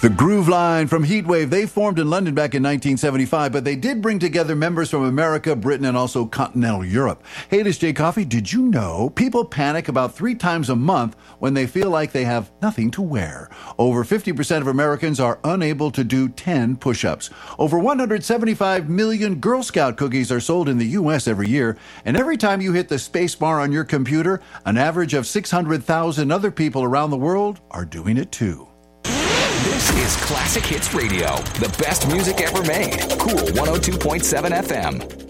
The Groove Line from Heatwave, they formed in London back in 1975, but they did bring together members from America, Britain, and also continental Europe. Hey, this is Jay Coffey. Did you know people panic about 3 times a month when they feel like they have nothing to wear? Over 50% of Americans are unable to do 10 push-ups. Over 175 million Girl Scout cookies are sold in the U.S. every year, and every time you hit the space bar on your computer, an average of 600,000 other people around the world are doing it too. This is Classic Hits Radio, the best music ever made. Cool 102.7 FM.